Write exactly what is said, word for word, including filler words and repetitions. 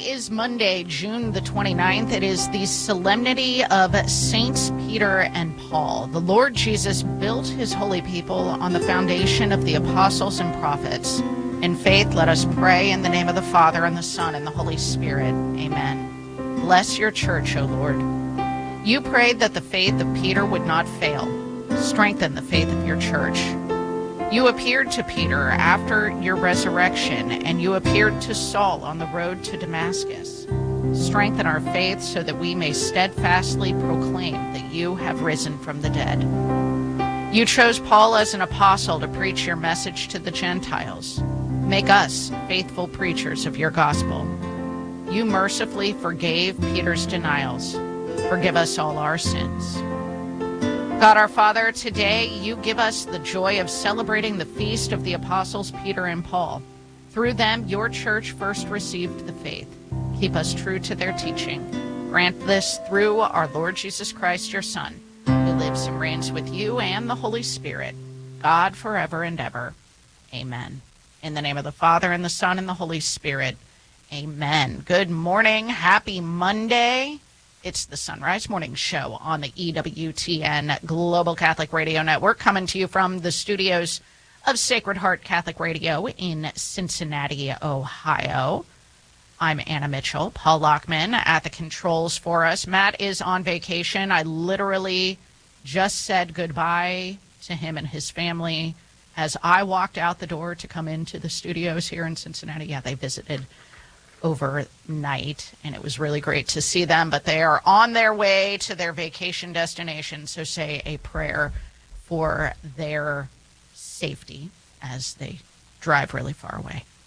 is Monday, June the twenty-ninth. It is the solemnity of Saints Peter and Paul. The Lord Jesus built his holy people on the foundation of the apostles and prophets. In faith, let us pray in the name of the Father, and the Son, and the Holy Spirit. Amen. Bless your church, O Lord. You prayed that the faith of Peter would not fail. Strengthen the faith of your church. You appeared to Peter after your resurrection, and you appeared to Saul on the road to Damascus. Strengthen our faith so that we may steadfastly proclaim that you have risen from the dead. You chose Paul as an apostle to preach your message to the Gentiles. Make us faithful preachers of your gospel. You mercifully forgave Peter's denials. Forgive us all our sins. God our Father, today you give us the joy of celebrating the feast of the apostles Peter and Paul. Through them, your church first received the faith. Keep us true to their teaching. Grant this through our Lord Jesus Christ, your Son, who lives and reigns with you and the Holy Spirit, God forever and ever. Amen. In the name of the Father, and the Son, and the Holy Spirit. Amen. Good morning. Happy Monday. It's the Sunrise Morning Show on the E W T N Global Catholic Radio Network, coming to you from the studios of Sacred Heart Catholic Radio in Cincinnati, Ohio. I'm Anna Mitchell. Paul Lockman at the controls for us. Matt is on vacation. I literally just said goodbye to him and his family as I walked out the door to come into the studios here in Cincinnati. Yeah, they visited overnight, and it was really great to see them, but they are on their way to their vacation destination, so say a prayer for their safety as they drive really far away.